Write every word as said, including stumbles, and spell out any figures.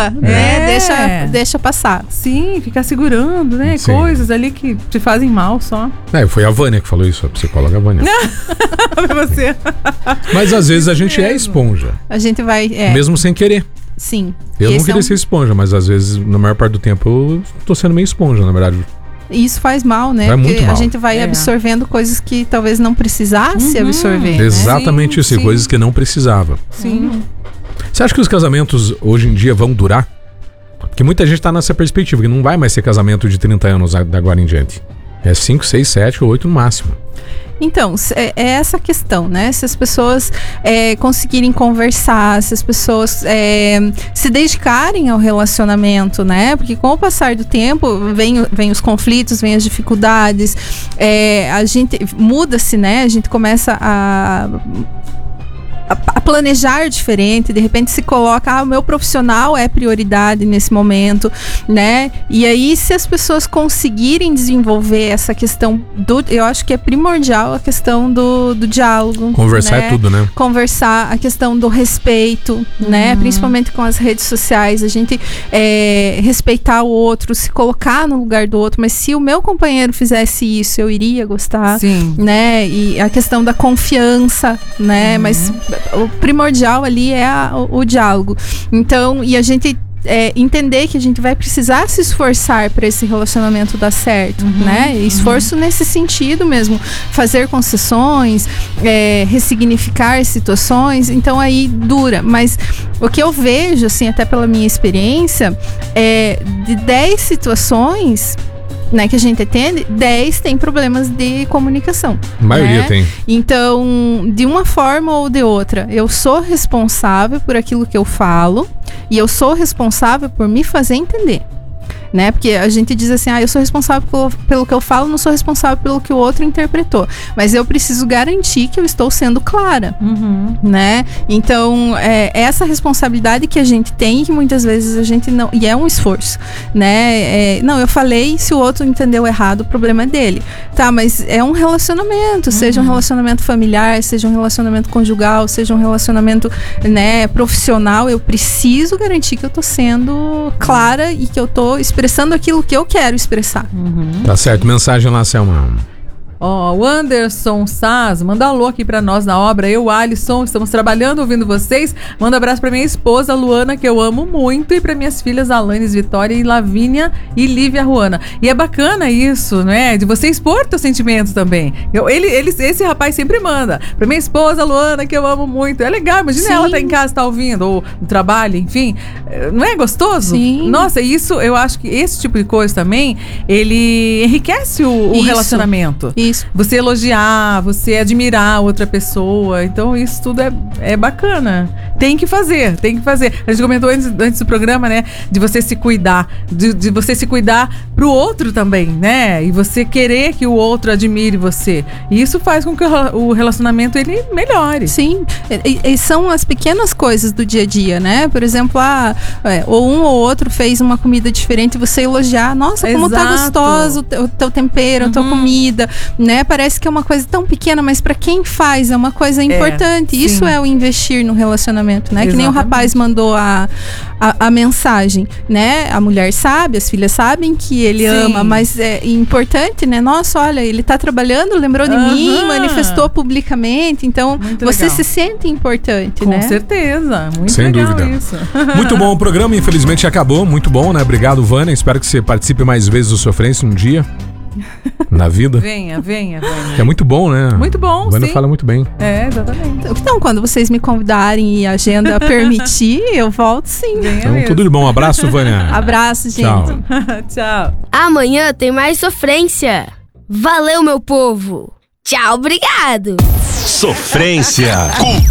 boa, é. né? Deixa, deixa passar. Sim, ficar segurando, né? Sim. Coisas ali que te fazem mal só. É, foi a Vânia que falou isso, a psicóloga Vânia. Pra você. Mas às vezes a gente é esponja. A gente vai... É, mesmo sem querer. sim. Eu Esse não queria é um... ser esponja, mas às vezes, na maior parte do tempo, eu tô sendo meio esponja, na verdade. Isso faz mal, né? Vai Porque muito mal. a gente vai É. absorvendo coisas que talvez não precisasse Uhum. absorver. né? Exatamente Sim, isso, e sim. coisas que não precisava. Sim. Você acha que os casamentos hoje em dia vão durar? Porque muita gente tá nessa perspectiva, que não vai mais ser casamento de trinta anos da agora em diante. É cinco, seis, sete ou oito no máximo. Então, é, é essa questão, né? Se as pessoas é, conseguirem conversar, se as pessoas é, se dedicarem ao relacionamento, né? Porque com o passar do tempo, vem, vem os conflitos, vem as dificuldades, é, a gente muda-se, né? A gente começa a... a planejar diferente, de repente se coloca, ah, o meu profissional é prioridade nesse momento, né? E aí, se as pessoas conseguirem desenvolver essa questão do, eu acho que é primordial a questão do, do diálogo. Conversar né? é tudo, né? Conversar, a questão do respeito, uhum. né? Principalmente com as redes sociais, a gente é, respeitar o outro, se colocar no lugar do outro, mas se o meu companheiro fizesse isso, eu iria gostar, Sim. né? E a questão da confiança, né? Uhum. Mas o primordial ali é a, o, o diálogo. Então, e a gente é, entender que a gente vai precisar se esforçar para esse relacionamento dar certo, uhum, né? Esforço uhum. nesse sentido mesmo, fazer concessões, é, ressignificar situações, então aí dura. Mas o que eu vejo, assim, até pela minha experiência, é de dez situações, né, que a gente atende, dez tem problemas de comunicação. A maioria né? tem. Então, de uma forma ou de outra, eu sou responsável por aquilo que eu falo e eu sou responsável por me fazer entender. Né? Porque a gente diz assim, ah, eu sou responsável pelo, pelo que eu falo, não sou responsável pelo que o outro interpretou. Mas eu preciso garantir que eu estou sendo clara, uhum. né? Então, é essa responsabilidade que a gente tem e que muitas vezes a gente não... E é um esforço, né? É, não, eu falei, se o outro entendeu errado, o problema é dele. Tá, mas é um relacionamento, uhum. seja um relacionamento familiar, seja um relacionamento conjugal, seja um relacionamento, né, profissional, eu preciso garantir que eu tô sendo clara e que eu tô expressando aquilo que eu quero expressar. Uhum. Tá certo, mensagem lá, Selma. Ó, oh, o Anderson Saz, manda alô aqui pra nós na obra. Eu, Alisson, estamos trabalhando, ouvindo vocês. Manda um abraço pra minha esposa, Luana, que eu amo muito, e pra minhas filhas, Alanis, Vitória e Lavínia e Lívia Ruana. E é bacana isso, né? De você expor teus sentimentos também. Eu, ele, ele, esse rapaz sempre manda. Pra minha esposa, Luana, que eu amo muito. É legal, imagina Sim. ela tá em casa, tá ouvindo, ou no trabalho, enfim. Não é gostoso? Sim. Nossa, isso, eu acho que esse tipo de coisa também, ele enriquece o, o relacionamento. Isso. Você elogiar, você admirar outra pessoa. Então isso tudo é, é bacana. Tem que fazer, tem que fazer. A gente comentou antes, antes do programa, né? De você se cuidar. De, de você se cuidar pro outro também, né? E você querer que o outro admire você. E isso faz com que o relacionamento ele melhore. Sim. E, e são as pequenas coisas do dia a dia, né? Por exemplo, ah, é, ou um ou outro fez uma comida diferente e você elogiar. Nossa, como Exato. Tá gostoso o teu, o teu tempero, uhum. a tua comida, né? Parece que é uma coisa tão pequena, mas pra quem faz é uma coisa importante. É, isso é o investir no relacionamento, né? Exatamente. Que nem o rapaz mandou a, a, a mensagem, né? A mulher sabe, as filhas sabem que ele Sim. ama, mas é importante, né? Nossa, olha, ele tá trabalhando, lembrou de uhum. mim, manifestou publicamente, então muito você legal. se sente importante, Com né? Com certeza, muito Sem legal dúvida. isso. Muito bom o programa, infelizmente acabou, muito bom, né? Obrigado, Vânia, espero que você participe mais vezes do Sofrência um dia. Na vida. Venha, venha, venha. Que é muito bom, né? Muito bom, Vânia sim. fala muito bem. É, exatamente. Então, quando vocês me convidarem e a agenda permitir, eu volto sim. Venha Então, mesmo. tudo de bom. Um abraço, Vânia. Abraço, gente. Tchau. Tchau. Amanhã tem mais Sofrência. Valeu, meu povo. Tchau, obrigado. Sofrência com